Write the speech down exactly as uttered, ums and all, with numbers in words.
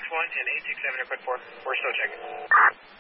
one and eight six seven airport four. We're still checking.